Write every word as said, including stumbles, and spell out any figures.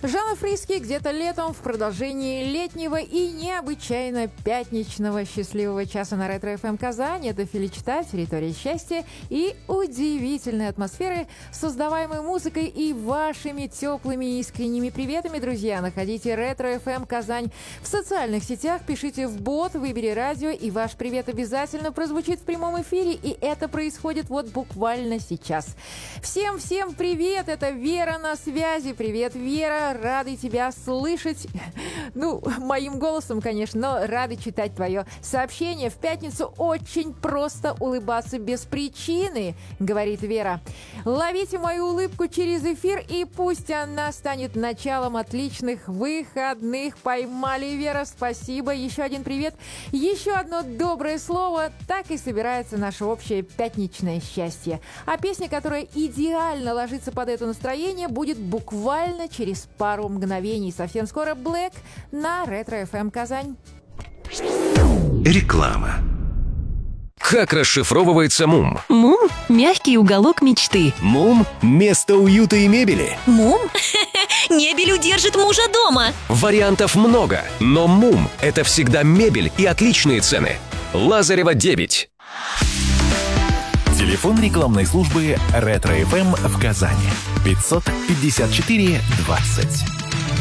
Жанна Фриске где-то летом в продолжении летнего и необычайно пятничного счастливого часа на Ретро-эф эм Казань. Это Феличита, территория счастья и удивительной атмосферы, создаваемой музыкой и вашими теплыми и искренними приветами, друзья. Находите Ретро-эф эм Казань в социальных сетях, пишите в бот, выбери радио, и ваш привет обязательно прозвучит в прямом эфире, и это происходит вот буквально сейчас. Всем-всем привет, это Вера на связи. Привет, Вера. Рады тебя слышать. Ну, моим голосом, конечно, но рады читать твое сообщение. В пятницу очень просто улыбаться без причины, говорит Вера. Ловите мою улыбку через эфир, и пусть она станет началом отличных выходных. Поймали, Вера, спасибо. Еще один привет. Еще одно доброе слово. Так и собирается наше общее пятничное счастье. А песня, которая идеально ложится под это настроение, будет буквально через пару мгновений. Совсем скоро Black на Ретро-эф эм Казань. Реклама. Как расшифровывается МУМ? МУМ – мягкий уголок мечты. МУМ – место уюта и мебели. МУМ? Мебель удержит мужа дома. Вариантов много, но МУМ – это всегда мебель и отличные цены. Лазарева, девять. Телефон рекламной службы Ретро-эф эм в Казани. пятьсот пятьдесят четыре двадцать.